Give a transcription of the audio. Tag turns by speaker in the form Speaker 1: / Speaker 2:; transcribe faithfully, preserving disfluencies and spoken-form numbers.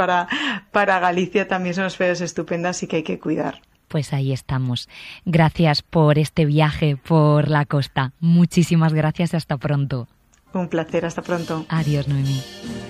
Speaker 1: para, para Galicia también son unas playas estupendas y que hay que cuidar.
Speaker 2: Pues ahí estamos. Gracias por este viaje por la costa. Muchísimas gracias y hasta pronto.
Speaker 1: Un placer, hasta pronto.
Speaker 2: Adiós, Noemí.